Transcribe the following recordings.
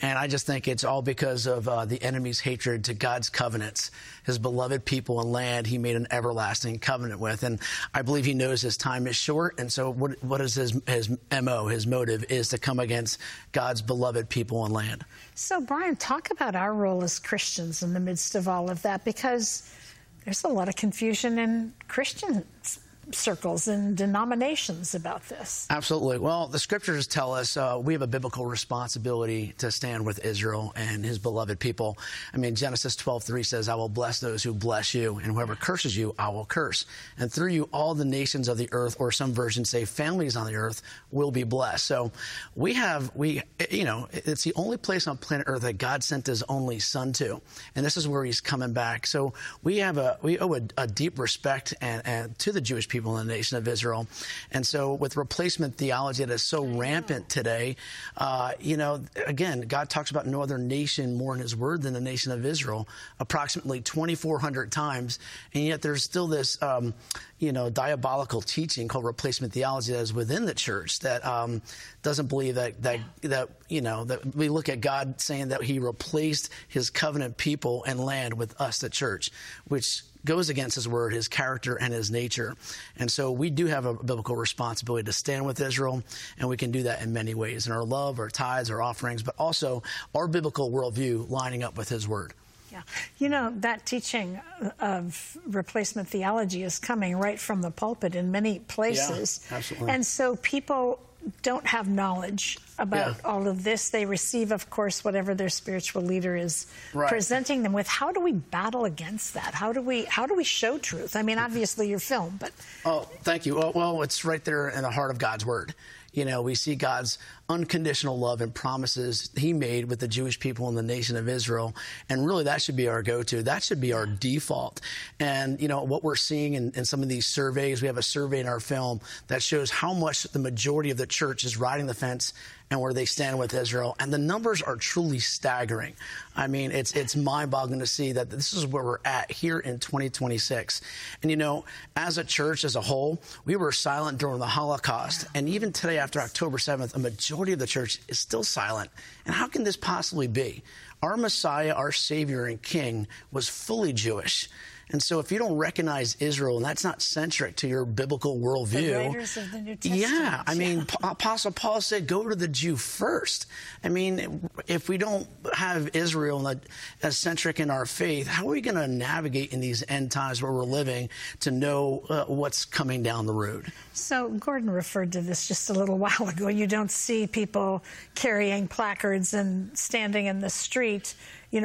And I just think it's all because of the enemy's hatred to God's covenants, his beloved people and land he made an everlasting covenant with. And I believe he knows his time is short. And so what is his MO, his motive, is to come against God's beloved people and land. So, Brian, talk about our role as Christians in the midst of all of that, because there's a lot of confusion in Christian circles and denominations about this. Absolutely. Well, the scriptures tell us we have a biblical responsibility to stand with Israel and his beloved people. I mean, Genesis 12:3 says, I will bless those who bless you, and whoever curses you, I will curse. And through you, all the nations of the earth, or some versions say families on the earth, will be blessed. So it's the only place on planet Earth that God sent his only son to. And this is where he's coming back. So we owe a deep respect and to the Jewish people in the nation of Israel. And so with replacement theology that is so rampant today, again, God talks about no other nation more in his word than the nation of Israel, approximately 2,400 times. And yet there's still this, diabolical teaching called replacement theology that is within the church that doesn't believe that we look at God saying that he replaced his covenant people and land with us, the church, which goes against his word, his character, and his nature. And so we do have a biblical responsibility to stand with Israel, and we can do that in many ways, in our love, our tithes, our offerings, but also our biblical worldview lining up with his word. Yeah. That teaching of replacement theology is coming right from the pulpit in many places. Yeah, absolutely. And so people don't have knowledge about all of this. They receive, of course, whatever their spiritual leader is presenting them with. How do we battle against that? How do we show truth? I mean, obviously your film, but... Oh, thank you. Well, it's right there in the heart of God's word. We see God's unconditional love and promises he made with the Jewish people in the nation of Israel. And really, that should be our go-to. That should be our default. And, what we're seeing in some of these surveys, we have a survey in our film that shows how much the majority of the church is riding the fence and where they stand with Israel. And the numbers are truly staggering. I mean, it's mind-boggling to see that this is where we're at here in 2026. And, as a church as a whole, we were silent during the Holocaust. And even today, after October 7th, a majority of the church is still silent. And how can this possibly be? Our Messiah, our Savior and King, was fully Jewish. And so if you don't recognize Israel, and that's not centric to your biblical worldview. The writers of the New Testament. Yeah. I mean, Apostle Paul said, go to the Jew first. I mean, if we don't have Israel as centric in our faith, how are we going to navigate in these end times where we're living to know what's coming down the road? So Gordon referred to this just a little while ago. You don't see people carrying placards and standing in the street,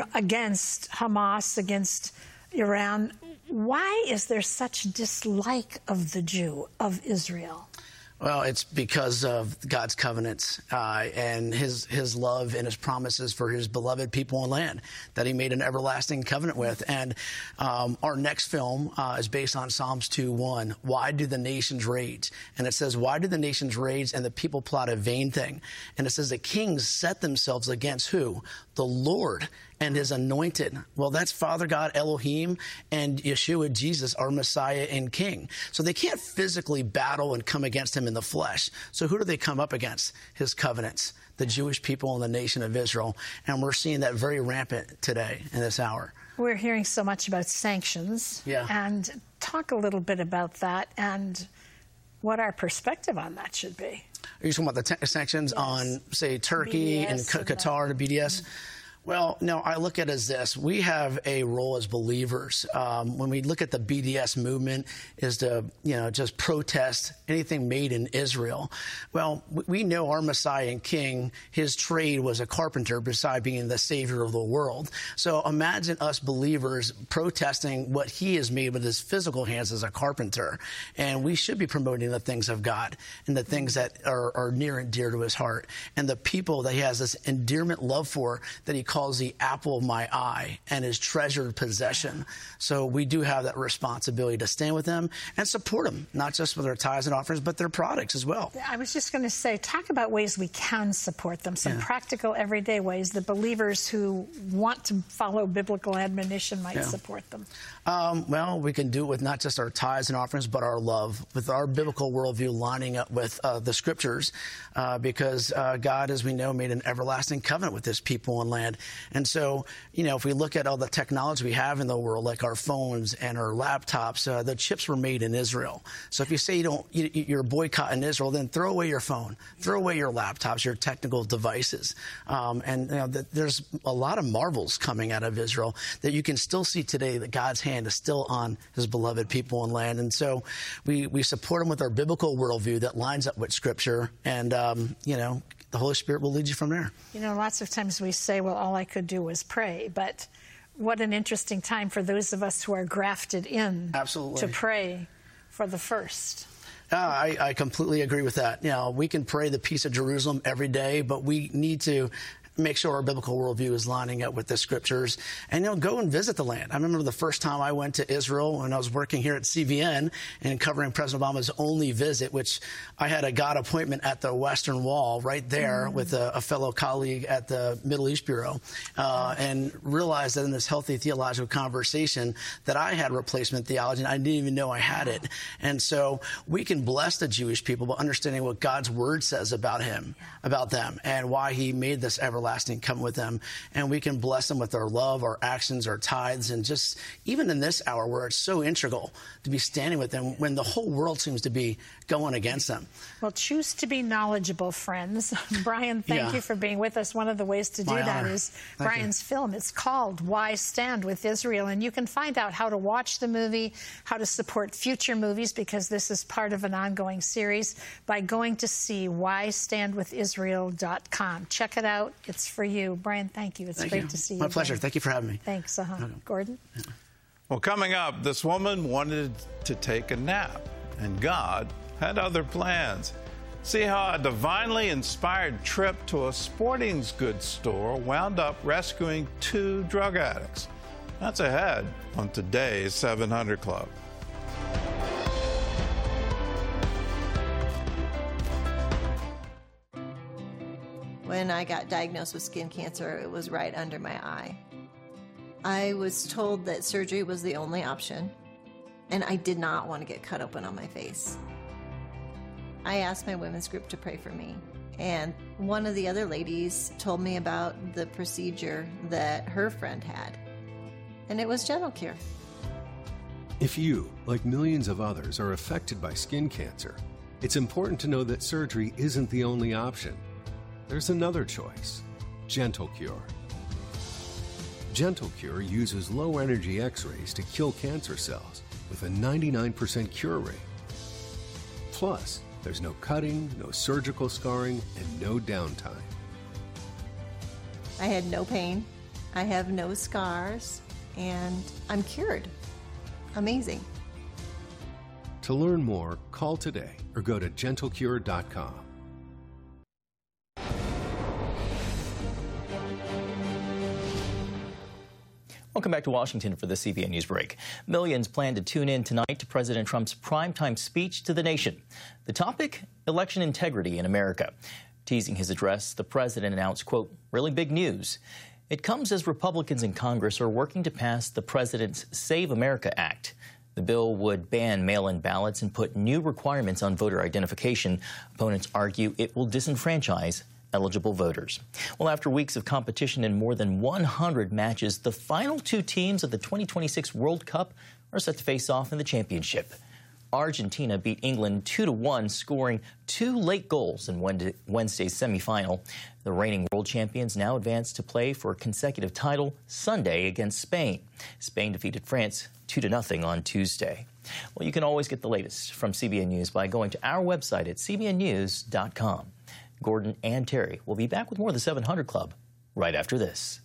against Hamas, against Iran. Why is there such dislike of the Jew, of Israel? Well, it's because of God's covenants and his love and his promises for his beloved people and land that he made an everlasting covenant with. And our next film is based on Psalms 2:1. Why do the nations rage? And it says, why do the nations rage and the people plot a vain thing? And it says the kings set themselves against who? The Lord and his anointed. Well, that's Father God, Elohim, and Yeshua, Jesus, our Messiah and King. So they can't physically battle and come against him in the flesh. So who do they come up against? His covenants, the Jewish people and the nation of Israel. And we're seeing that very rampant today in this hour. We're hearing so much about sanctions. Yeah. And talk a little bit about that and what our perspective on that should be. Are you talking about the sanctions on, say, Turkey and Qatar, the BDS? Well, no, I look at it as this. We have a role as believers. When we look at the BDS movement is to, just protest anything made in Israel. Well, we know our Messiah and King, his trade was a carpenter beside being the Savior of the world. So imagine us believers protesting what he has made with his physical hands as a carpenter. And we should be promoting the things of God and the things that are near and dear to his heart and the people that he has this endearment love for that he calls calls the apple of my eye and his treasured possession. So we do have that responsibility to stand with them and support them, not just with their tithes and offerings, but their products as well. I was just going to say, talk about ways we can support them, some practical, everyday ways that believers who want to follow biblical admonition might support them. Well, we can do it with not just our tithes and offerings, but our love, with our biblical worldview lining up with the scriptures, because God, as we know, made an everlasting covenant with his people and land. And so, you know, if we look at all the technology we have in the world, like our phones and our laptops, the chips were made in Israel. So if you say you're boycotting Israel, then throw away your phone, throw away your laptops, your technical devices. And you know, there's a lot of marvels coming out of Israel that you can still see today, that God's hand is still on his beloved people and land. And so we support them with our biblical worldview that lines up with Scripture, and, you know, the Holy Spirit will lead you from there. You know, lots of times we say, well, all I could do was pray, but what an interesting time for those of us who are grafted in to pray for the first. I completely agree with that. You know, we can pray the peace of Jerusalem every day, but we need to make sure our biblical worldview is lining up with the scriptures, and, you know, go and visit the land. I remember the first time I went to Israel when I was working here at CBN and covering President Obama's only visit, which I had a God appointment at the Western Wall right there with a fellow colleague at the Middle East Bureau, and realized that in this healthy theological conversation that I had replacement theology, and I didn't even know I had it. And so we can bless the Jewish people by understanding what God's word says about him, about them, and why he made this everlasting covenant with them. And we can bless them with our love, our actions, our tithes, and just even in this hour where it's so integral to be standing with them when the whole world seems to be going against them. Well, choose to be knowledgeable, friends. Brian, thank you for being with us. One of the ways to do that is Brian's film. It's called Why Stand with Israel, and you can find out how to watch the movie, how to support future movies, because this is part of an ongoing series, by going to see whystandwithisrael.com. Check it out. It's for you. Brian, thank you. It's great to see you. My pleasure. Thank you for having me. Thanks. Gordon? Well, coming up, this woman wanted to take a nap, and God had other plans. See how a divinely inspired trip to a sporting goods store wound up rescuing 2 drug addicts. That's ahead on today's 700 Club. When I got diagnosed with skin cancer, it was right under my eye. I was told that surgery was the only option, and I did not want to get cut open on my face. I asked my women's group to pray for me, and one of the other ladies told me about the procedure that her friend had, and it was Gentle Cure. If you, like millions of others, are affected by skin cancer, it's important to know that surgery isn't the only option. There's another choice, Gentle Cure. Gentle Cure uses low-energy X-rays to kill cancer cells with a 99% cure rate. Plus, there's no cutting, no surgical scarring, and no downtime. I had no pain, I have no scars, and I'm cured. Amazing. To learn more, call today or go to gentlecure.com. Welcome back to Washington for the CBN News Break. Millions plan to tune in tonight to President Trump's primetime speech to the nation. The topic, election integrity in America. Teasing his address, the president announced, quote, really big news. It comes as Republicans in Congress are working to pass the president's Save America Act. The bill would ban mail-in ballots and put new requirements on voter identification. Opponents argue it will disenfranchise eligible voters. Well, after weeks of competition in more than 100 matches, the final 2 teams of the 2026 World Cup are set to face off in the championship. Argentina beat England 2-1, scoring 2 late goals in Wednesday's semifinal. The reigning world champions now advance to play for a consecutive title Sunday against Spain. Spain defeated France 2-0 on Tuesday. Well, you can always get the latest from CBN News by going to our website at cbnnews.com. Gordon and Terry will be back with more of the 700 Club right after this.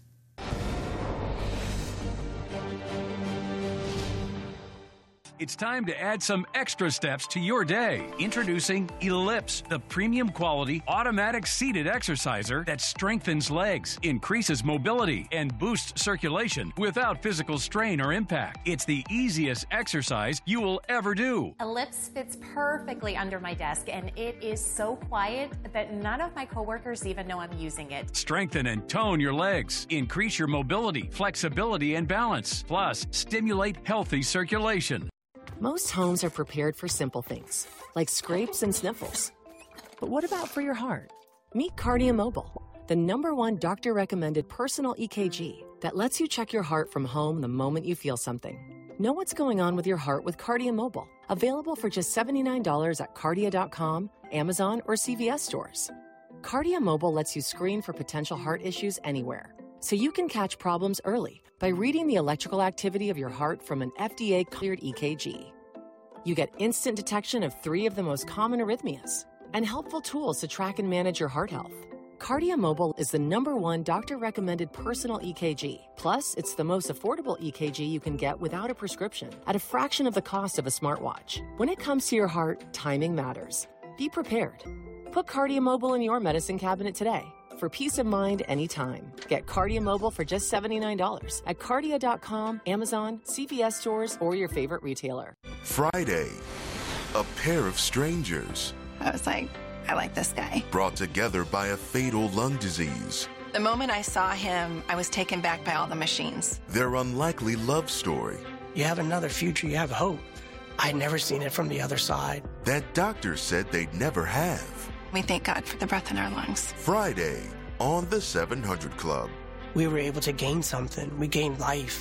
It's time to add some extra steps to your day. Introducing Ellipse, the premium quality automatic seated exerciser that strengthens legs, increases mobility, and boosts circulation without physical strain or impact. It's the easiest exercise you will ever do. Ellipse fits perfectly under my desk, and it is so quiet that none of my coworkers even know I'm using it. Strengthen and tone your legs, increase your mobility, flexibility, and balance, plus stimulate healthy circulation. Most homes are prepared for simple things, like scrapes and sniffles. But what about for your heart? Meet Cardia Mobile, the #1 doctor-recommended personal EKG that lets you check your heart from home the moment you feel something. Know what's going on with your heart with Cardia Mobile, available for just $79 at Cardia.com, Amazon, or CVS stores. Cardia Mobile lets you screen for potential heart issues anywhere, so you can catch problems early by reading the electrical activity of your heart from an FDA-cleared EKG. You get instant detection of 3 of the most common arrhythmias and helpful tools to track and manage your heart health. Cardia Mobile is the #1 doctor-recommended personal EKG. Plus, it's the most affordable EKG you can get without a prescription at a fraction of the cost of a smartwatch. When it comes to your heart, timing matters. Be prepared. Put Cardia Mobile in your medicine cabinet today for peace of mind anytime. Get Cardia Mobile for just $79 at Cardia.com, Amazon, CVS stores, or your favorite retailer. Friday, a pair of strangers. I was like, I like this guy. Brought together by a fatal lung disease. The moment I saw him, I was taken back by all the machines. Their unlikely love story. You have another future, you have hope. I'd never seen it from the other side. That doctors said they'd never have. We thank God for the breath in our lungs. Friday on the 700 Club. We were able to gain something. We gained life.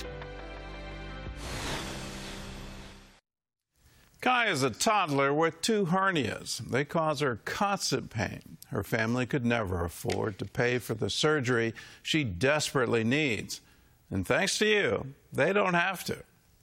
Kai is a toddler with 2 hernias. They cause her constant pain. Her family could never afford to pay for the surgery she desperately needs. And thanks to you, they don't have to.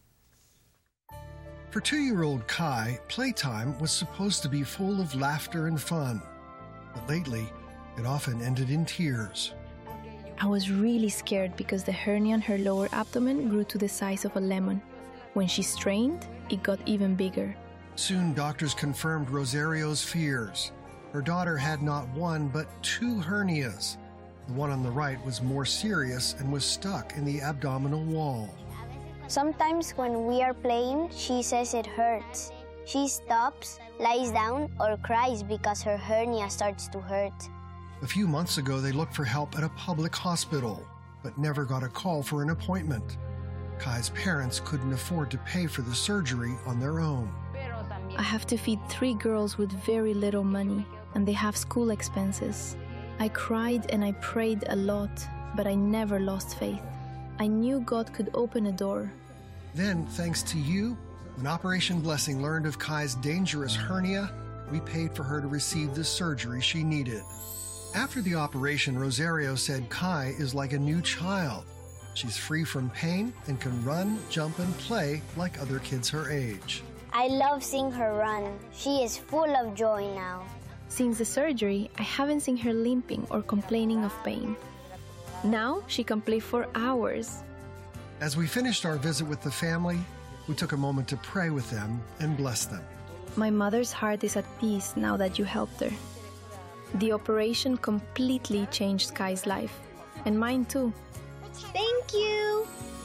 For 2-year-old Kai, playtime was supposed to be full of laughter and fun. But lately, it often ended in tears. I was really scared because the hernia in her lower abdomen grew to the size of a lemon. When she strained, it got even bigger. Soon, doctors confirmed Rosario's fears. Her daughter had not 1, but 2 hernias. The one on the right was more serious and was stuck in the abdominal wall. Sometimes when we are playing, she says it hurts. She stops, lies down, or cries because her hernia starts to hurt. A few months ago, they looked for help at a public hospital, but never got a call for an appointment. Kai's parents couldn't afford to pay for the surgery on their own. I have to feed 3 girls with very little money, and they have school expenses. I cried and I prayed a lot, but I never lost faith. I knew God could open a door. Then, thanks to you, when Operation Blessing learned of Kai's dangerous hernia, we paid for her to receive the surgery she needed. After the operation, Rosario said Kai is like a new child. She's free from pain and can run, jump, and play like other kids her age. I love seeing her run. She is full of joy now. Since the surgery, I haven't seen her limping or complaining of pain. Now she can play for hours. As we finished our visit with the family, we took a moment to pray with them and bless them. My mother's heart is at peace now that you helped her. The operation completely changed Kai's life, and mine too. Thank you.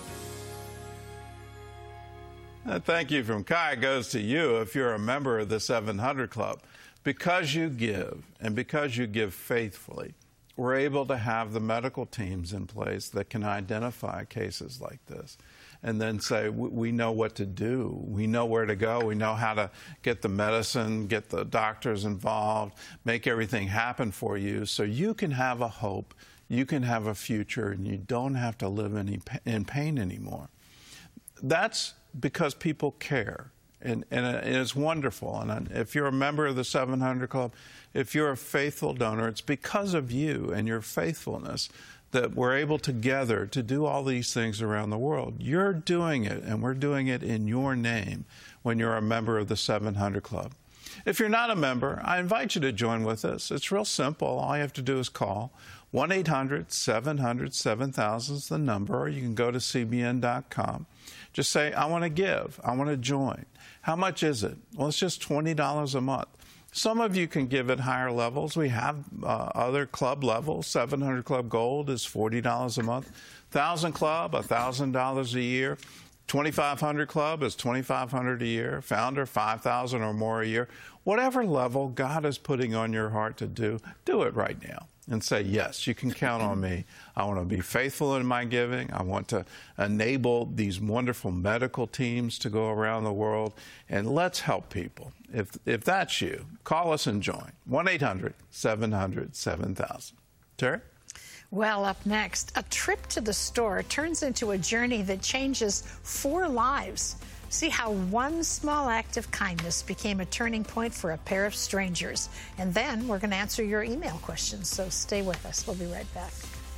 A thank you from Kai goes to you if you're a member of the 700 Club. Because you give, and because you give faithfully, we're able to have the medical teams in place that can identify cases like this and then say, we know what to do. We know where to go. We know how to get the medicine, get the doctors involved, make everything happen for you so you can have a hope, you can have a future, and you don't have to live in pain anymore. That's because people care. And it's wonderful. And if you're a member of the 700 Club, if you're a faithful donor, it's because of you and your faithfulness that we're able together to do all these things around the world. You're doing it, and we're doing it in your name when you're a member of the 700 Club. If you're not a member, I invite you to join with us. It's real simple. All you have to do is call 1-800-700-7000 is the number, or you can go to cbn.com. Just say, I want to give. I want to join. How much is it? Well, it's just $20 a month. Some of you can give at higher levels. We have other club levels. 700 Club Gold is $40 a month. 1,000 Club, $1,000 a year. 2,500 Club is $2,500 a year. Founder, $5,000 or more a year. Whatever level God is putting on your heart to do it right now. And say, yes, you can count on me. I want to be faithful in my giving. I want to enable these wonderful medical teams to go around the world. And let's help people. If that's you, call us and join. 1-800-700-7000. Terry? Well, up next, a trip to the store turns into a journey that changes 4 lives. See how one small act of kindness became a turning point for a pair of strangers. And then we're going to answer your email questions, so stay with us. We'll be right back.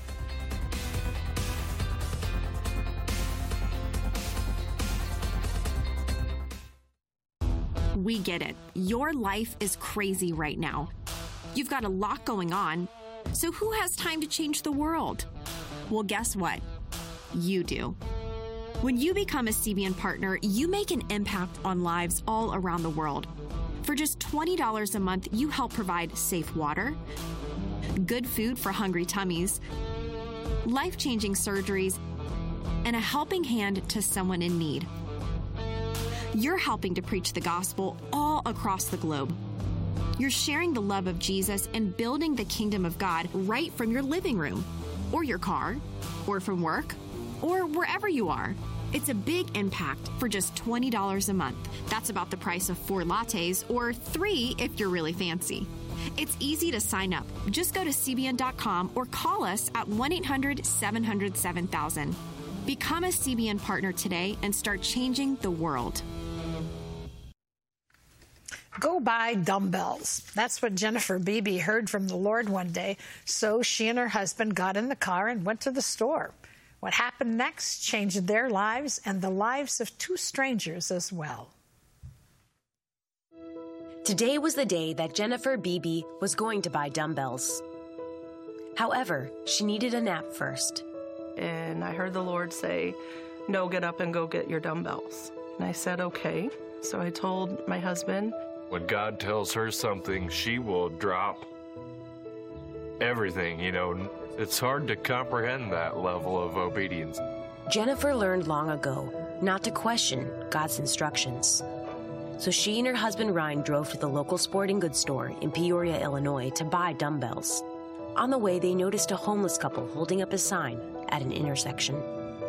We get it. Your life is crazy right now. You've got a lot going on. So who has time to change the world? Well, guess what? You do. When you become a CBN partner, you make an impact on lives all around the world. For just $20 a month, you help provide safe water, good food for hungry tummies, life-changing surgeries, and a helping hand to someone in need. You're helping to preach the gospel all across the globe. You're sharing the love of Jesus and building the kingdom of God right from your living room, or your car, or from work, or wherever you are. It's a big impact for just $20 a month. That's about the price of 4 lattes, or 3 if you're really fancy. It's easy to sign up. Just go to cbn.com or call us at 1-800-700-7000. Become a CBN partner today and start changing the world. Go buy dumbbells. That's what Jennifer Beebe heard from the Lord one day. So she and her husband got in the car and went to the store. What happened next changed their lives and the lives of 2 strangers as well. Today was the day that Jennifer Beebe was going to buy dumbbells. However, she needed a nap first. And I heard the Lord say, no, get up and go get your dumbbells. And I said, okay. So I told my husband. When God tells her something, she will drop everything, It's hard to comprehend that level of obedience. Jennifer learned long ago not to question God's instructions. So she and her husband Ryan drove to the local sporting goods store in Peoria, Illinois to buy dumbbells. On the way, they noticed a homeless couple holding up a sign at an intersection.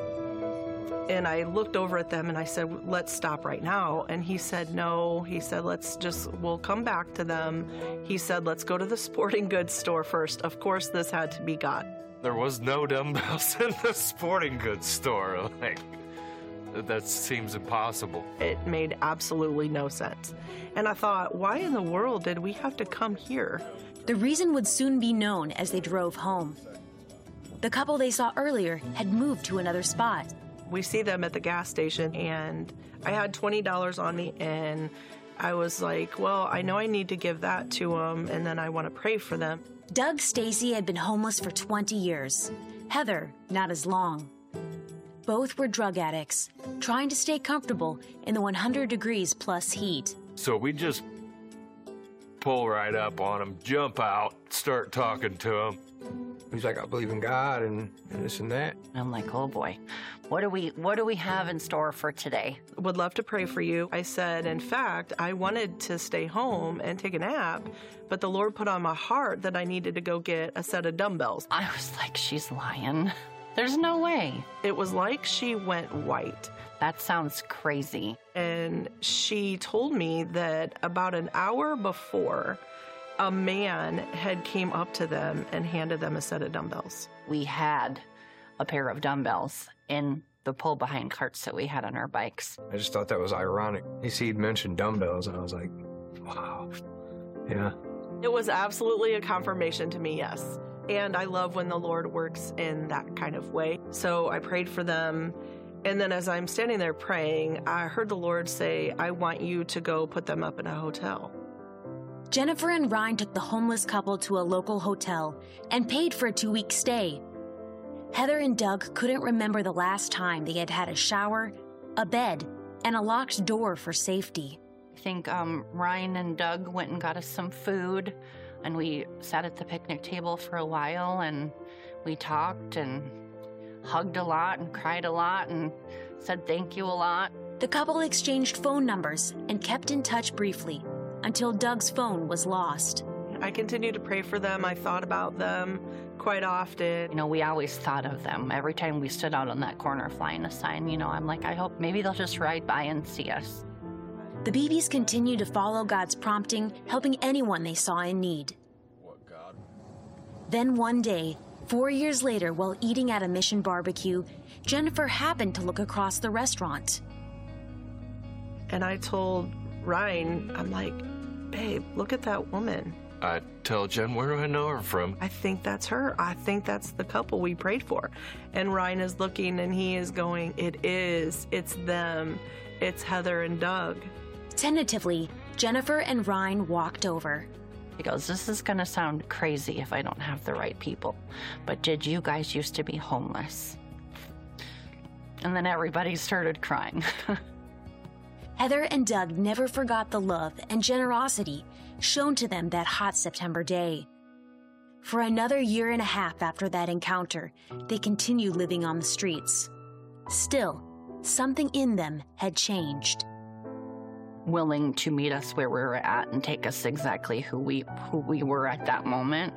And I looked over at them and I said, let's stop right now. And he said, no. He said, we'll come back to them. He said, let's go to the sporting goods store first. Of course, this had to be God. There was no dumbbells in the sporting goods store. That seems impossible. It made absolutely no sense. And I thought, why in the world did we have to come here? The reason would soon be known as they drove home. The couple they saw earlier had moved to another spot. We see them at the gas station, and I had $20 on me, and I was like, well, I know I need to give that to them, and then I want to pray for them. Doug Stacy had been homeless for 20 years. Heather, not as long. Both were drug addicts, trying to stay comfortable in the 100 degrees plus heat. So we just pull right up on him, jump out, start talking to him. He's like, I believe in God and this and that. I'm like, oh boy, what do we have in store for today? Would love to pray for you. I said, in fact, I wanted to stay home and take a nap, but the Lord put on my heart that I needed to go get a set of dumbbells. I was like, she's lying. There's no way. It was like she went white. That sounds crazy. And she told me that about an hour before, a man had came up to them and handed them a set of dumbbells. We had a pair of dumbbells in the pull-behind carts that we had on our bikes. I just thought that was ironic. He'd mentioned dumbbells, and I was like, wow, yeah. It was absolutely a confirmation to me, yes. And I love when the Lord works in that kind of way. So I prayed for them. And then as I'm standing there praying, I heard the Lord say, I want you to go put them up in a hotel. Jennifer and Ryan took the homeless couple to a local hotel and paid for a 2-week stay. Heather and Doug couldn't remember the last time they had had a shower, a bed, and a locked door for safety. I think Ryan and Doug went and got us some food, and we sat at the picnic table for a while, and we talked and hugged a lot and cried a lot and said thank you a lot. The couple exchanged phone numbers and kept in touch briefly until Doug's phone was lost. I continued to pray for them. I thought about them quite often. You know, we always thought of them. Every time we stood out on that corner flying a sign, you know, I'm like, I hope maybe they'll just ride by and see us. The Beebes continued to follow God's prompting, helping anyone they saw in need. Then one day, 4 years later, while eating at a Mission barbecue, Jennifer happened to look across the restaurant. And I told Ryan, I'm like, babe, look at that woman. I tell Jen, where do I know her from? I think that's her. I think that's the couple we prayed for. And Ryan is looking and he is going, it is. It's them. It's Heather and Doug. Tentatively, Jennifer and Ryan walked over. He goes, this is going to sound crazy if I don't have the right people, but did you guys used to be homeless? And then everybody started crying. Heather and Doug never forgot the love and generosity shown to them that hot September day. For another 1.5 years after that encounter, they continued living on the streets. Still, something in them had changed. Willing to meet us where we were at and take us exactly who we were at that moment.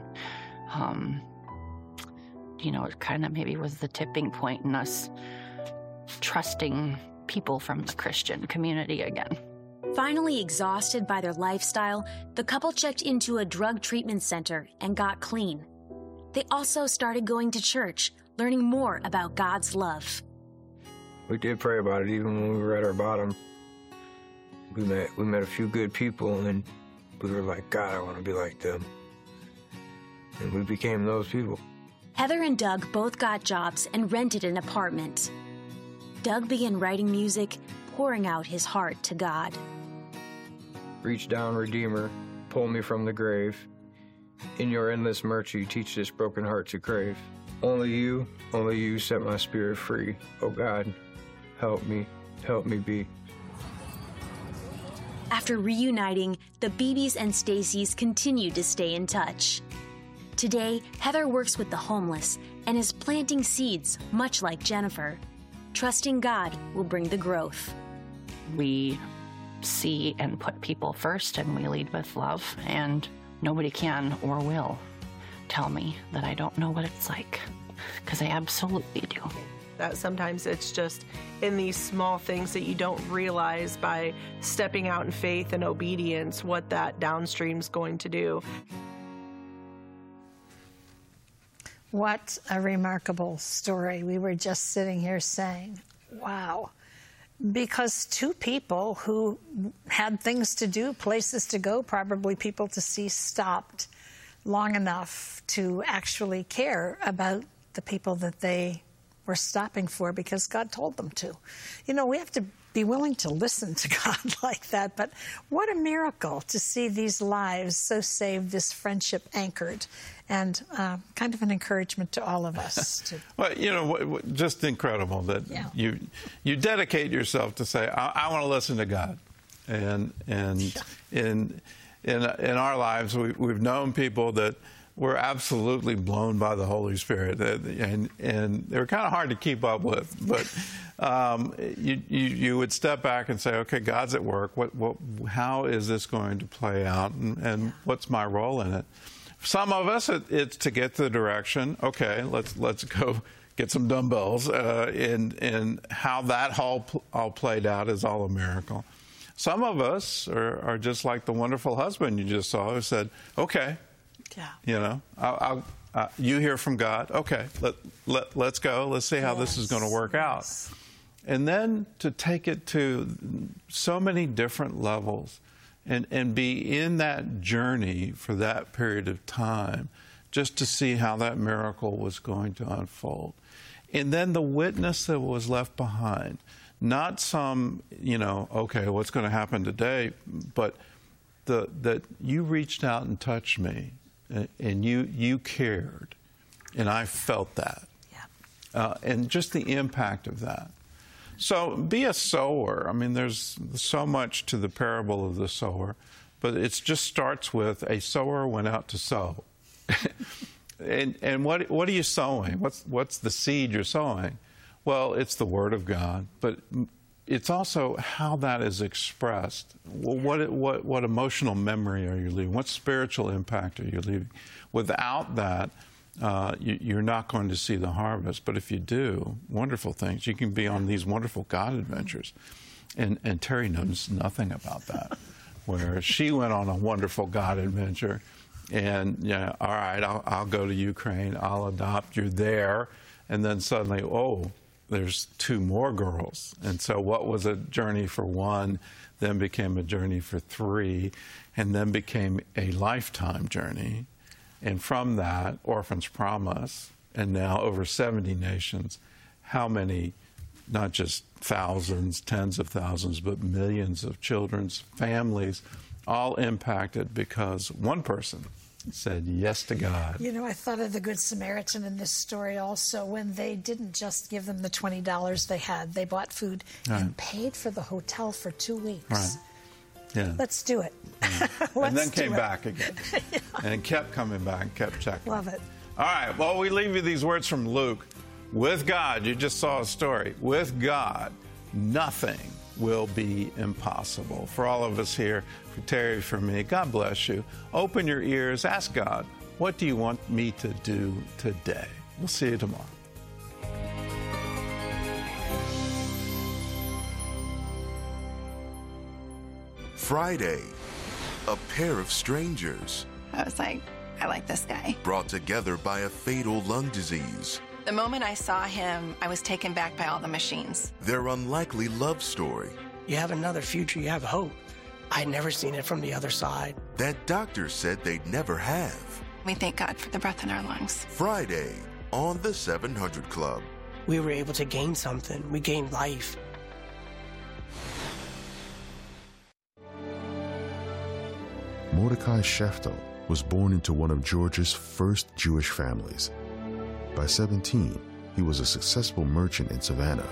You know, it kind of maybe was the tipping point in us trusting people from the Christian community again. Finally exhausted by their lifestyle, the couple checked into a drug treatment center and got clean. They also started going to church, learning more about God's love. We did pray about it even when we were at our bottom. We met a few good people, and we were like, God, I want to be like them. And we became those people. Heather and Doug both got jobs and rented an apartment. Doug began writing music, pouring out his heart to God. Reach down, Redeemer, pull me from the grave. In your endless mercy, teach this broken heart to crave. Only you set my spirit free. Oh God, help me be. After reuniting, the Beebes and Stacy's continued to stay in touch. Today, Heather works with the homeless and is planting seeds, much like Jennifer. Trusting God will bring the growth. We see and put people first, and we lead with love, and nobody can or will tell me that I don't know what it's like, because I absolutely do. That sometimes it's just in these small things that you don't realize by stepping out in faith and obedience what that downstream's going to do. What a remarkable story. We were just sitting here saying, wow. Because two people who had things to do, places to go, probably people to see, stopped long enough to actually care about the people that they were stopping for because God told them to. You know, we have to be willing to listen to God like that, but what a miracle to see these lives so saved, this friendship anchored, and kind of an encouragement to all of us. Well, you know, just incredible that you dedicate yourself to say, I want to listen to God. And in our lives, we've known people that were absolutely blown by the Holy Spirit, and they were kind of hard to keep up with. But you would step back and say, okay, God's at work. How is this going to play out, and what's my role in it? Some of us, it's to get the direction. Okay, let's go get some dumbbells. And how that all played out is all a miracle. Some of us are just like the wonderful husband you just saw, who said, okay. Yeah. You know, you hear from God. Okay, let's go. Let's see how this is going to work out. And then to take it to so many different levels and be in that journey for that period of time just to see how that miracle was going to unfold. And then the witness that was left behind, not some, you know, okay, what's going to happen today, but that you reached out and touched me, and you cared, and I felt that. Yeah. And just the impact of that. So be a sower. I mean, there's so much to the parable of the sower, but it just starts with a sower went out to sow. and what are you sowing? What's the seed you're sowing? Well, it's the Word of God, but it's also how that is expressed. Well, what emotional memory are you leaving? What spiritual impact are you leaving? Without that, you're not going to see the harvest. But if you do, wonderful things. You can be on these wonderful God adventures. And Terry knows nothing about that, where she went on a wonderful God adventure. And, yeah, all right, I'll go to Ukraine. I'll adopt. You're there. And then suddenly, oh, there's 2 more girls. And so what was a journey for 1 then became a journey for 3 and then became a lifetime journey. And from that, Orphans Promise, and now over 70 nations, how many, not just thousands, tens of thousands, but millions of children's families, all impacted because one person said yes to God. You know, I thought of the Good Samaritan in this story also, when they didn't just give them the $20 they had. They bought food and paid for the hotel for 2 weeks. Right. Yeah. Let's do it. And then came back again. Yeah. And kept coming back, kept checking. Love it. All right, well, we leave you these words from Luke. With God, you just saw a story. With God, nothing will be impossible. For all of us here, for Terry, for me, God bless you. Open your ears. Ask God, what do you want me to do today? We'll see you tomorrow. Friday, a pair of strangers. I was like, I like this guy. Brought together by a fatal lung disease. The moment I saw him, I was taken back by all the machines. Their unlikely love story. You have another future, you have hope. I'd never seen it from the other side. That doctors said they'd never have. We thank God for the breath in our lungs. Friday on the 700 Club. We were able to gain something. We gained life. Mordecai Sheftel was born into one of Georgia's first Jewish families. By 17, he was a successful merchant in Savannah.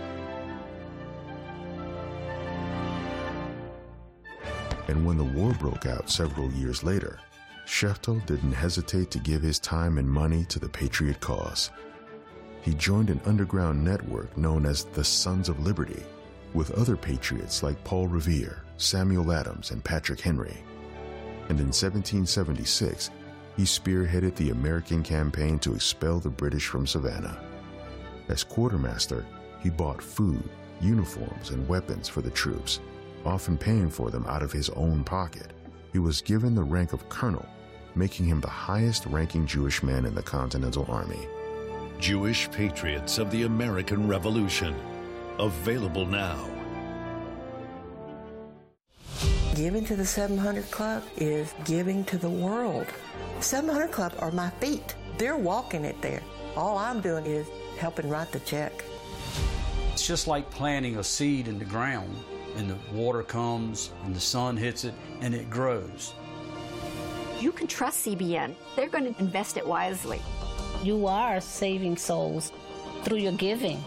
And when the war broke out several years later, Sheftel didn't hesitate to give his time and money to the Patriot cause. He joined an underground network known as the Sons of Liberty, with other patriots like Paul Revere, Samuel Adams, and Patrick Henry. And in 1776, he spearheaded the American campaign to expel the British from Savannah. As quartermaster, he bought food, uniforms, and weapons for the troops, often paying for them out of his own pocket. He was given the rank of colonel, making him the highest-ranking Jewish man in the Continental Army. Jewish Patriots of the American Revolution. Available now. Giving to the 700 Club is giving to the world. 700 Club are my feet. They're walking it there. All I'm doing is helping write the check. It's just like planting a seed in the ground, and the water comes, and the sun hits it, and it grows. You can trust CBN. They're going to invest it wisely. You are saving souls through your giving.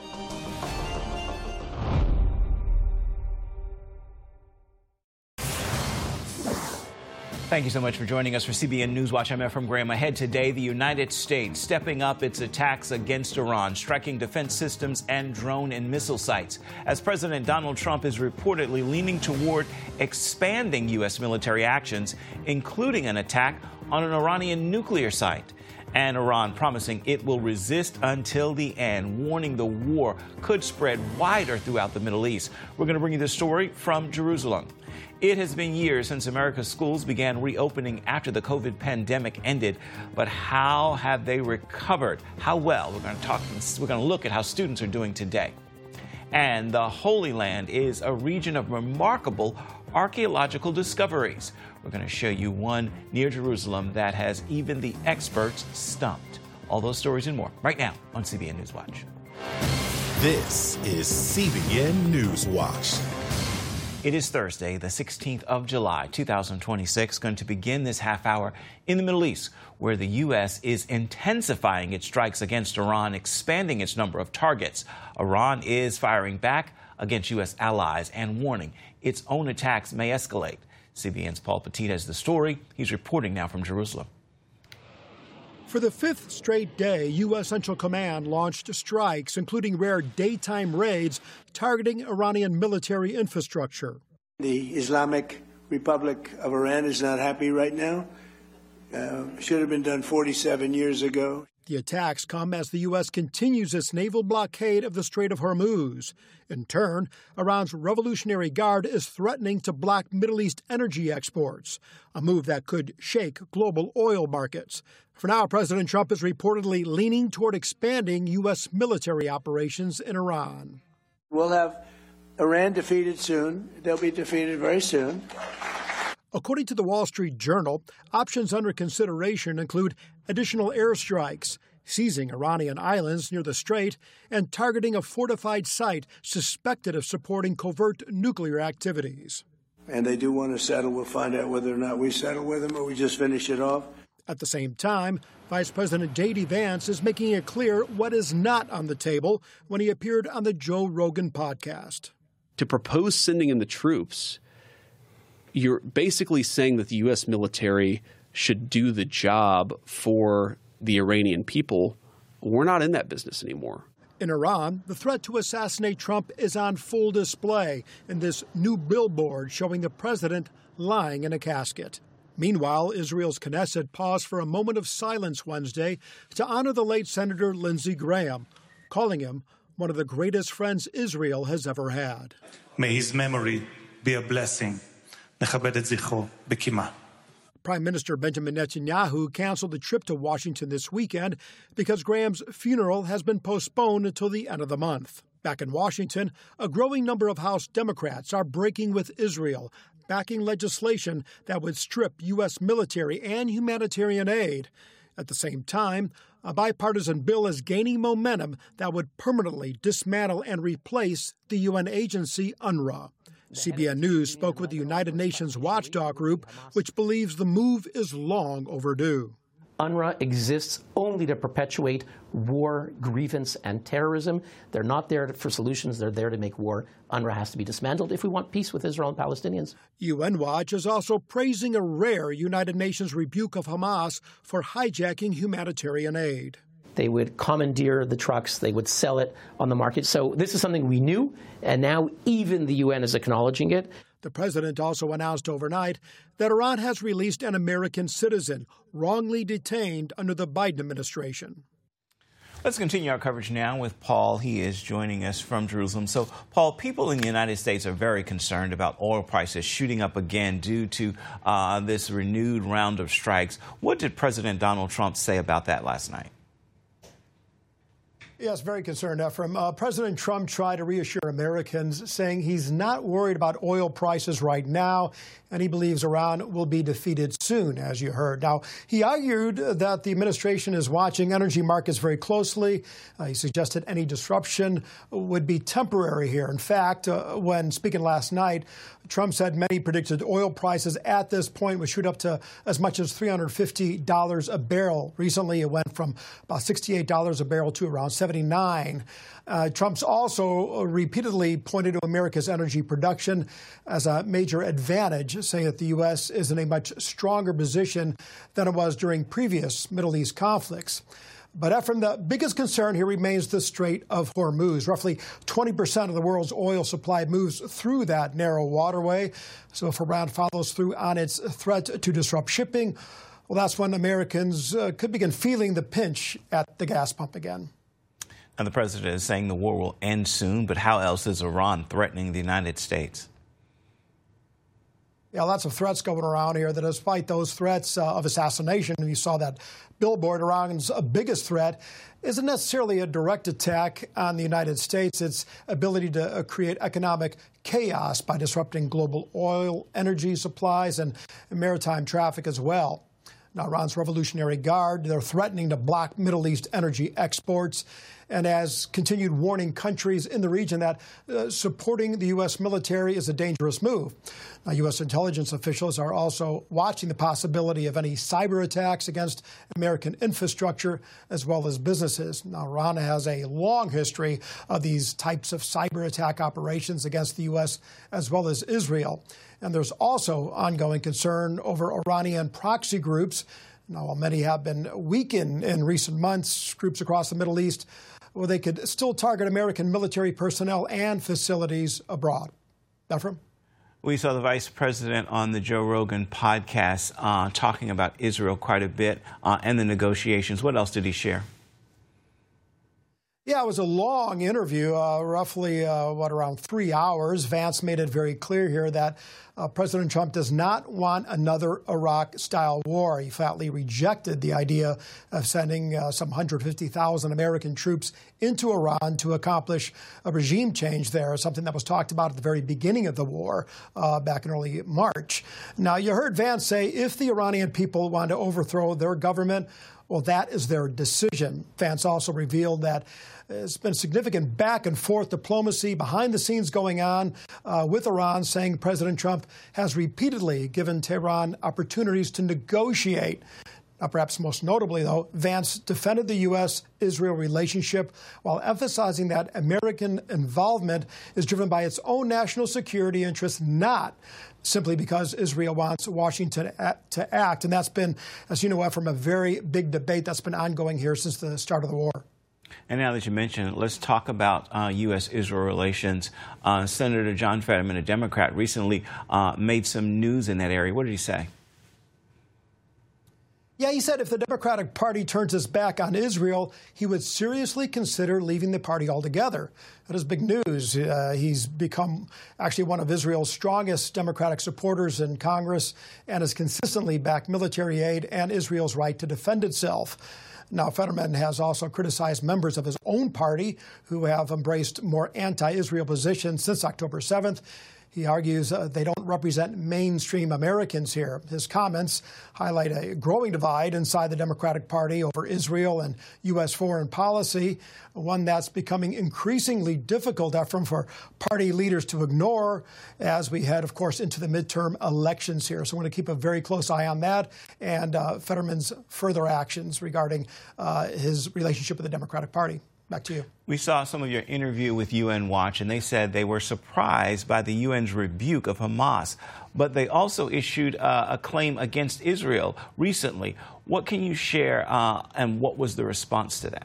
Thank you so much for joining us for CBN Newswatch. I'm Efrem Graham. Ahead today, the United States stepping up its attacks against Iran, striking defense systems and drone and missile sites, as President Donald Trump is reportedly leaning toward expanding U.S. military actions, including an attack on an Iranian nuclear site. And Iran promising it will resist until the end, warning the war could spread wider throughout the Middle East. We're going to bring you this story from Jerusalem. It has been years since America's schools began reopening after the COVID pandemic ended, but how have they recovered? How well? We're going to look at how students are doing today. And the Holy Land is a region of remarkable archaeological discoveries. We're going to show you one near Jerusalem that has even the experts stumped. All those stories and more right now on CBN Newswatch. This is CBN Newswatch. It is Thursday, the 16th of July, 2026, going to begin this half hour in the Middle East, where the U.S. is intensifying its strikes against Iran, expanding its number of targets. Iran is firing back against U.S. allies and warning its own attacks may escalate. CBN's Paul Petit has the story. He's reporting now from Jerusalem. For the fifth straight day, U.S. Central Command launched strikes, including rare daytime raids targeting Iranian military infrastructure. The Islamic Republic of Iran is not happy right now. Should have been done 47 years ago. The attacks come as the U.S. continues its naval blockade of the Strait of Hormuz. In turn, Iran's Revolutionary Guard is threatening to block Middle East energy exports, a move that could shake global oil markets. For now, President Trump is reportedly leaning toward expanding U.S. military operations in Iran. We'll have Iran defeated soon. They'll be defeated very soon. According to the Wall Street Journal, options under consideration include additional airstrikes, seizing Iranian islands near the strait, and targeting a fortified site suspected of supporting covert nuclear activities. And they do want to settle. We'll find out whether or not we settle with them or we just finish it off. At the same time, Vice President J.D. Vance is making it clear what is not on the table when he appeared on the Joe Rogan podcast. To propose sending in the troops, you're basically saying that the U.S. military should do the job for the Iranian people. We're not in that business anymore. In Iran, the threat to assassinate Trump is on full display in this new billboard showing the president lying in a casket. Meanwhile, Israel's Knesset paused for a moment of silence Wednesday to honor the late Senator Lindsey Graham, calling him one of the greatest friends Israel has ever had. May his memory be a blessing. Prime Minister Benjamin Netanyahu canceled the trip to Washington this weekend because Graham's funeral has been postponed until the end of the month. Back in Washington, a growing number of House Democrats are breaking with Israel, backing legislation that would strip U.S. military and humanitarian aid. At the same time, a bipartisan bill is gaining momentum that would permanently dismantle and replace the UN agency UNRWA. CBN News spoke with the United Nations watchdog group, which believes the move is long overdue. UNRWA exists only to perpetuate war, grievance, and terrorism. They're not there for solutions. They're there to make war. UNRWA has to be dismantled if we want peace with Israel and Palestinians. UN Watch is also praising a rare United Nations rebuke of Hamas for hijacking humanitarian aid. They would commandeer the trucks. They would sell it on the market. So this is something we knew, and now even the UN is acknowledging it. The president also announced overnight that Iran has released an American citizen wrongly detained under the Biden administration. Let's continue our coverage now with Paul. He is joining us from Jerusalem. So, Paul, people in the United States are very concerned about oil prices shooting up again due to this renewed round of strikes. What did President Donald Trump say about that last night? Yes, very concerned, Ephraim. President Trump tried to reassure Americans, saying he's not worried about oil prices right now, and he believes Iran will be defeated soon, as you heard. Now, he argued that the administration is watching energy markets very closely. He suggested any disruption would be temporary here. In fact, when speaking last night, Trump said many predicted oil prices at this point would shoot up to as much as $350 a barrel. Recently, it went from about $68 a barrel to around $79. Trump's also repeatedly pointed to America's energy production as a major advantage, saying that the U.S. is in a much stronger position than it was during previous Middle East conflicts. But Ephraim, the biggest concern here remains the Strait of Hormuz. Roughly 20% of the world's oil supply moves through that narrow waterway. So if Iran follows through on its threat to disrupt shipping, well, that's when Americans could begin feeling the pinch at the gas pump again. And the president is saying the war will end soon, but how else is Iran threatening the United States? Yeah, lots of threats going around here. That despite those threats of assassination, you saw that billboard, Iran's biggest threat isn't necessarily a direct attack on the United States. It's ability to create economic chaos by disrupting global oil, energy supplies, and maritime traffic as well. Now, Iran's Revolutionary Guard, they're threatening to block Middle East energy exports. and has continued warning countries in the region that supporting the U.S. military is a dangerous move. Now, U.S. intelligence officials are also watching the possibility of any cyber attacks against American infrastructure as well as businesses. Now, Iran has a long history of these types of cyber attack operations against the U.S. as well as Israel. And there's also ongoing concern over Iranian proxy groups. Now, while many have been weakened in recent months, groups across the Middle East, well, they could still target American military personnel and facilities abroad. Ephraim? We saw the vice president on the Joe Rogan podcast talking about Israel quite a bit and the negotiations. What else did he share? Yeah, it was a long interview, roughly, around 3 hours. Vance made it very clear here that President Trump does not want another Iraq-style war. He flatly rejected the idea of sending some 150,000 American troops into Iran to accomplish a regime change there, something that was talked about at the very beginning of the war back in early March. Now, you heard Vance say if the Iranian people want to overthrow their government, well, that is their decision. Vance also revealed that there's been significant back and forth diplomacy behind the scenes going on with Iran, saying President Trump has repeatedly given Tehran opportunities to negotiate. Now, perhaps most notably, though, Vance defended the U.S.-Israel relationship while emphasizing that American involvement is driven by its own national security interests, not simply because Israel wants Washington to act. And that's been, as you know, from a very big debate that's been ongoing here since the start of the war. And now that you mention it, let's talk about U.S.-Israel relations. Senator John Fetterman, a Democrat, recently made some news in that area. What did he say? Yeah, he said if the Democratic Party turns its back on Israel, he would seriously consider leaving the party altogether. That is big news. He's become actually one of Israel's strongest Democratic supporters in Congress and has consistently backed military aid and Israel's right to defend itself. Now, Fetterman has also criticized members of his own party who have embraced more anti-Israel positions since October 7th. He argues they don't represent mainstream Americans here. His comments highlight a growing divide inside the Democratic Party over Israel and U.S. foreign policy, one that's becoming increasingly difficult for party leaders to ignore as we head, of course, into the midterm elections here. So I want to keep a very close eye on that and Fetterman's further actions regarding his relationship with the Democratic Party. Back to you. We saw some of your interview with UN Watch, and they said they were surprised by the UN's rebuke of Hamas. But they also issued a claim against Israel recently. What can you share, and what was the response to that?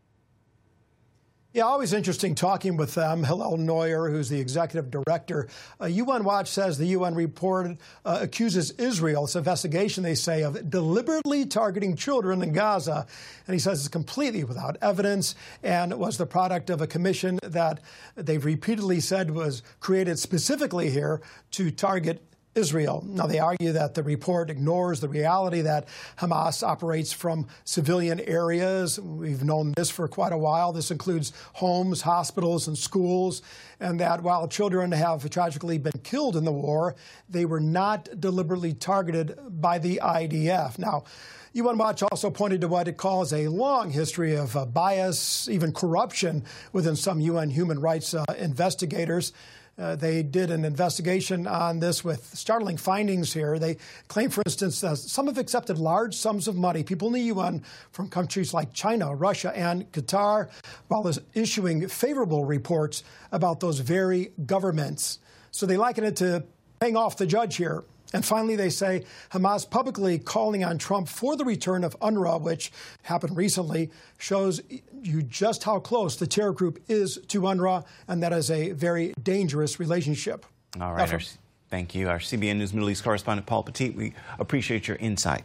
Yeah, always interesting talking with them. Hillel Neuer, who's the executive director. UN Watch says the UN report accuses Israel, this investigation, they say, of deliberately targeting children in Gaza. And he says it's completely without evidence and was the product of a commission that they've repeatedly said was created specifically here to target Israel. Now, they argue that the report ignores the reality that Hamas operates from civilian areas. We've known this for quite a while. This includes homes, hospitals, and schools, and that while children have tragically been killed in the war, they were not deliberately targeted by the IDF. Now, UN Watch also pointed to what it calls a long history of bias, even corruption within some UN human rights investigators. They did an investigation on this with startling findings here. They claim, for instance, some have accepted large sums of money, people in the UN, from countries like China, Russia, and Qatar, while issuing favorable reports about those very governments. So they liken it to paying off the judge here. And finally, they say Hamas publicly calling on Trump for the return of UNRWA, which happened recently, shows you just how close the terror group is to UNRWA, and that is a very dangerous relationship. All right. Thank you. Our CBN News Middle East correspondent, Paul Petit, we appreciate your insight.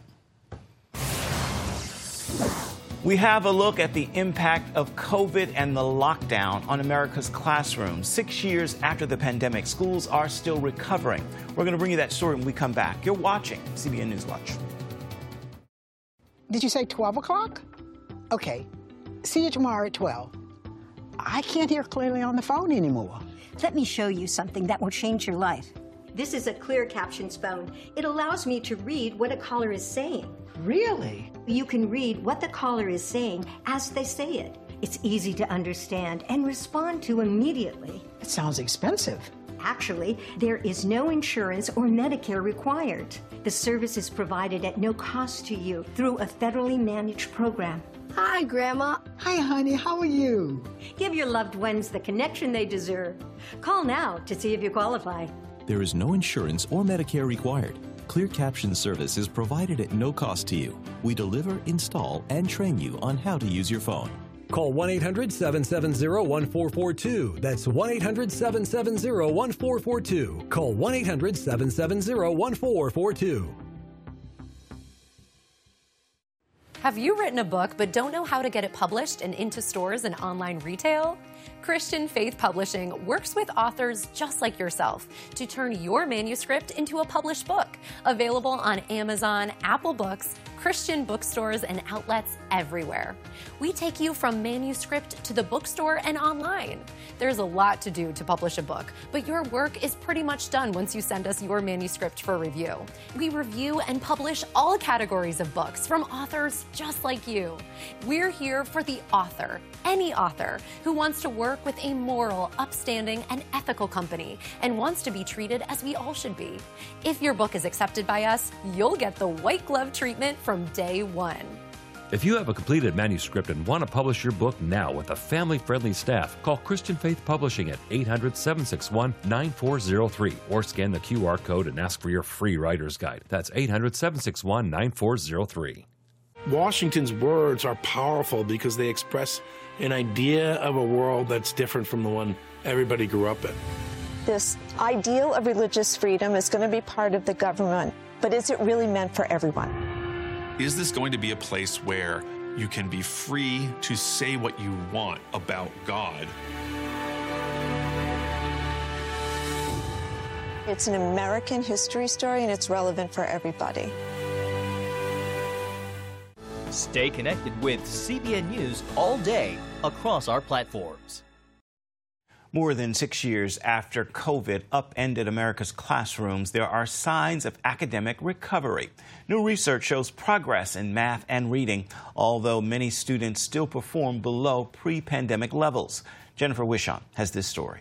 We have a look at the impact of COVID and the lockdown on America's classrooms. 6 years after the pandemic, schools are still recovering. We're going to bring you that story when we come back. You're watching CBN News Watch. Did you say 12 o'clock? Okay. See you tomorrow at 12. I can't hear clearly on the phone anymore. Let me show you something that will change your life. This is a Clear Captions phone. It allows me to read what a caller is saying. Really? You can read what the caller is saying as they say it. It's easy to understand and respond to immediately. It sounds expensive. Actually, there is no insurance or Medicare required. The service is provided at no cost to you through a federally managed program. Hi, Grandma. Hi, honey. How are you? Give your loved ones the connection they deserve. Call now to see if you qualify. There is no insurance or Medicare required. Clear Caption service is provided at no cost to you. We deliver, install, and train you on how to use your phone. Call 1-800-770-1442. That's 1-800-770-1442. Call 1-800-770-1442. Have you written a book but don't know how to get it published and into stores and online retail? Christian Faith Publishing works with authors just like yourself to turn your manuscript into a published book. Available on Amazon, Apple Books, Christian bookstores, and outlets everywhere. We take you from manuscript to the bookstore and online. There's a lot to do to publish a book, but your work is pretty much done once you send us your manuscript for review. We review and publish all categories of books from authors just like you. We're here for the author, any author who wants to work with a moral, upstanding, and ethical company and wants to be treated as we all should be. If your book is accepted by us, you'll get the white glove treatment from day one. If you have a completed manuscript and want to publish your book now with a family-friendly staff, call Christian Faith Publishing at 800-761-9403 or scan the QR code and ask for your free writer's guide. That's 800-761-9403. Washington's words are powerful because they express an idea of a world that's different from the one everybody grew up in. This ideal of religious freedom is going to be part of the government, but is it really meant for everyone? Is this going to be a place where you can be free to say what you want about God? It's an American history story, and it's relevant for everybody. Stay connected with CBN News all day across our platforms. More than 6 years after COVID upended America's classrooms, there are signs of academic recovery. New research shows progress in math and reading, although many students still perform below pre-pandemic levels. Jennifer Wishon has this story.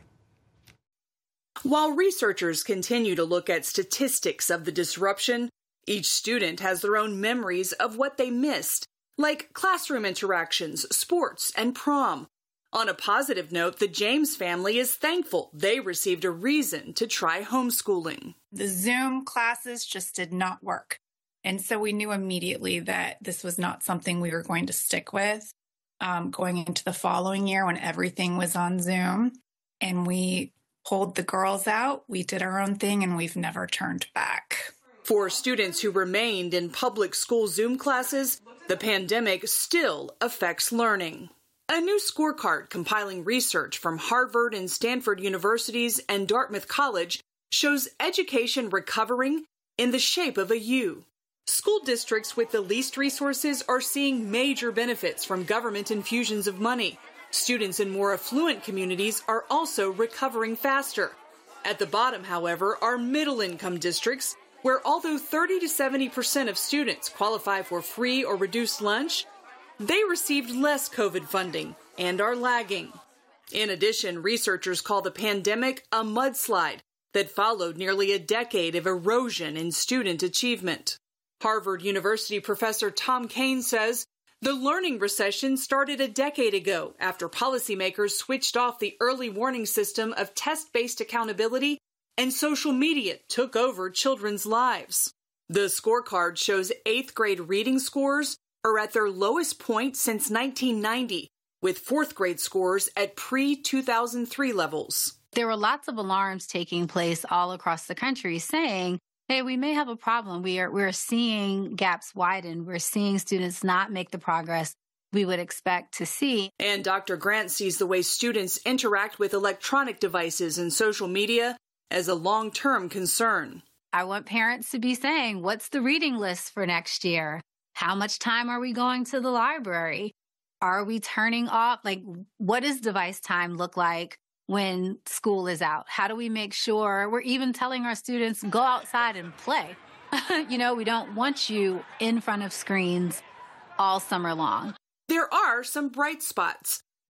While researchers continue to look at statistics of the disruption, each student has their own memories of what they missed, like classroom interactions, sports, and prom. On a positive note, the James family is thankful they received a reason to try homeschooling. The Zoom classes just did not work. And so we knew immediately that this was not something we were going to stick with going into the following year when everything was on Zoom. And we pulled the girls out, we did our own thing, and we've never turned back. For students who remained in public school Zoom classes, the pandemic still affects learning. A new scorecard compiling research from Harvard and Stanford universities and Dartmouth College shows education recovering in the shape of a U. School districts with the least resources are seeing major benefits from government infusions of money. Students in more affluent communities are also recovering faster. At the bottom, however, are middle-income districts where although 30 to 70% of students qualify for free or reduced lunch, they received less COVID funding and are lagging. In addition, researchers call the pandemic a mudslide that followed nearly a decade of erosion in student achievement. Harvard University professor Tom Kane says the learning recession started a decade ago after policymakers switched off the early warning system of test-based accountability and social media took over children's lives. The scorecard shows 8th grade reading scores are at their lowest point since 1990, with 4th grade scores at pre-2003 levels. There were lots of alarms taking place all across the country saying, hey, we may have a problem. We're seeing gaps widen. We're seeing students not make the progress we would expect to see. And Dr. Grant sees the way students interact with electronic devices and social media as a long-term concern. I want parents to be saying, what's the reading list for next year? How much time are we going to the library? Are we turning off? What does device time look like when school is out? How do we make sure we're even telling our students, go outside and play? We don't want you in front of screens all summer long. There are some bright spots.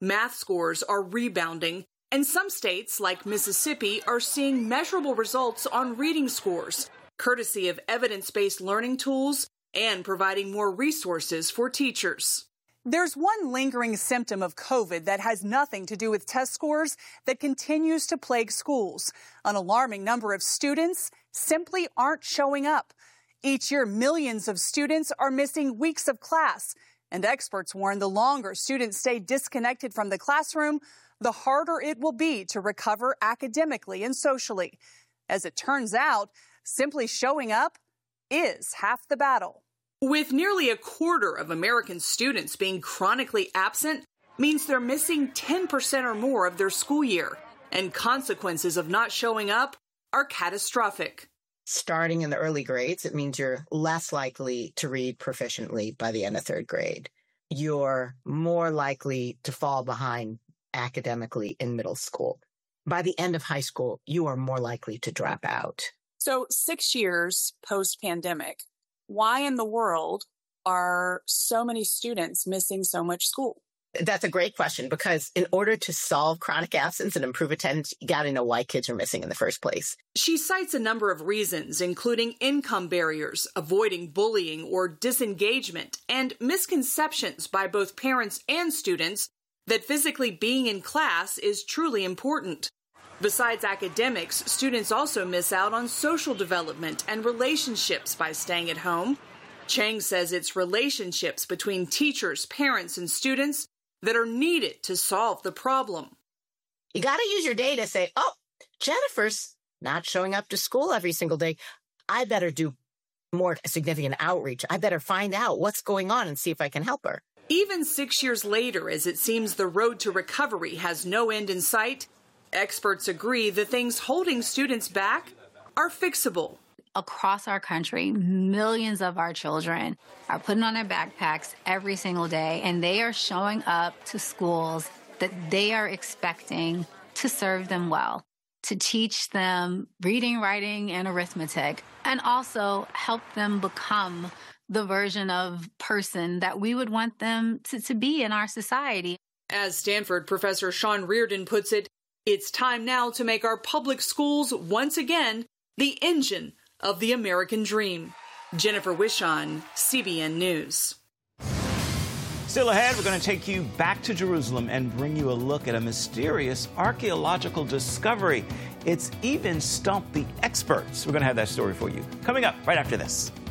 Math scores are rebounding, and some states, like Mississippi, are seeing measurable results on reading scores, courtesy of evidence-based learning tools and providing more resources for teachers. There's one lingering symptom of COVID that has nothing to do with test scores that continues to plague schools. An alarming number of students simply aren't showing up. Each year, millions of students are missing weeks of class, and experts warn the longer students stay disconnected from the classroom, the harder it will be to recover academically and socially. As it turns out, simply showing up is half the battle. With nearly a quarter of American students being chronically absent means they're missing 10% or more of their school year, and consequences of not showing up are catastrophic. Starting in the early grades, it means you're less likely to read proficiently by the end of third grade. You're more likely to fall behind academically in middle school. By the end of high school, you are more likely to drop out. So 6 years post-pandemic, why in the world are so many students missing so much school? That's a great question, because in order to solve chronic absence and improve attendance, you got to know why kids are missing in the first place. She cites a number of reasons, including income barriers, avoiding bullying or disengagement, and misconceptions by both parents and students that physically being in class is truly important. Besides academics, students also miss out on social development and relationships by staying at home. Chang says it's relationships between teachers, parents, and students that are needed to solve the problem. You got to use your data to say, oh, Jennifer's not showing up to school every single day. I better do more significant outreach. I better find out what's going on and see if I can help her. Even 6 years later, as it seems the road to recovery has no end in sight, experts agree the things holding students back are fixable. Across our country, millions of our children are putting on their backpacks every single day, and they are showing up to schools that they are expecting to serve them well, to teach them reading, writing, and arithmetic, and also help them become the version of person that we would want them to be in our society. As Stanford professor Sean Reardon puts it, it's time now to make our public schools once again the engine of the American dream. Jennifer Wishon, CBN News. Still ahead, we're going to take you back to Jerusalem and bring you a look at a mysterious archaeological discovery. It's even stumped the experts. We're going to have that story for you coming up right after this.